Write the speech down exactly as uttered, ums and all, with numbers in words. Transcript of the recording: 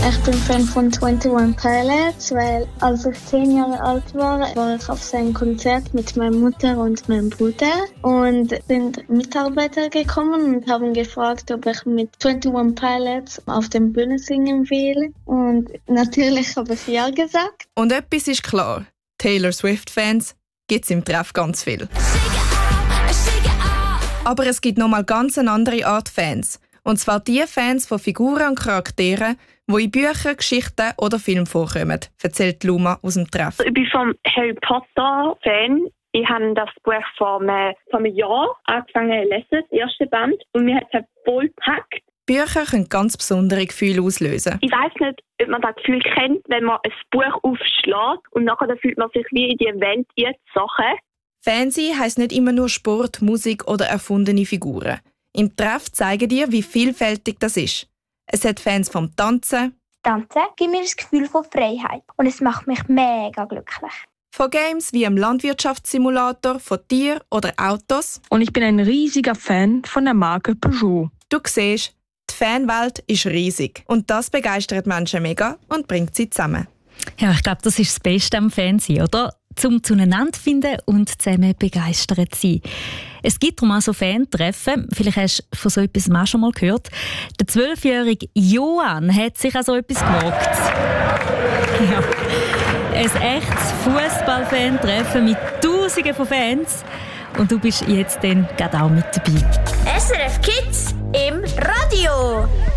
Ich bin Fan von einundzwanzig Pilots, weil als ich zehn Jahre alt war, war ich auf sein Konzert mit meiner Mutter und meinem Bruder. Und sind Mitarbeiter gekommen und haben gefragt, ob ich mit einundzwanzig Pilots auf der Bühne singen will. Und natürlich habe ich ja gesagt. Und etwas ist klar, Taylor Swift-Fans gibt es im Treff ganz viel. Aber es gibt noch mal ganz eine andere Art Fans. Und zwar die Fans von Figuren und Charakteren, die in Büchern, Geschichten oder Filmen vorkommen, erzählt Luma aus dem Treff. Ich bin vom Harry Potter Fan. Ich habe das Buch vor einem, vor einem Jahr angefangen zu lesen, das erste Band. Und mir hat es voll gepackt. Bücher können ganz besondere Gefühle auslösen. Ich weiss nicht, ob man das Gefühl kennt, wenn man ein Buch aufschlägt und nachher fühlt man sich wie in die Welt Sachen. Fansein heisst nicht immer nur Sport, Musik oder erfundene Figuren. Im Treff zeigen dir, wie vielfältig das ist. Es hat Fans vom Tanzen. Tanzen gibt mir das Gefühl von Freiheit und es macht mich mega glücklich. Von Games wie im Landwirtschaftssimulator, von Tieren oder Autos. Und ich bin ein riesiger Fan von der Marke Peugeot. Du siehst, die Fanwelt ist riesig. Und das begeistert Menschen mega und bringt sie zusammen. Ja, ich glaube, das ist das Beste am Fernsehen, oder? Zum zueinander finden und zusammen begeistert sein. Es gibt darum auch so Fan-Treffen. Vielleicht hast du von so etwas auch schon mal gehört. Der zwölfjährige Johann hat sich an so etwas gewagt. Ja. Ein echtes Fußball-Fan-Treffen mit Tausenden von Fans. Und du bist jetzt dann gerade auch mit dabei. S R F Kids im Radio.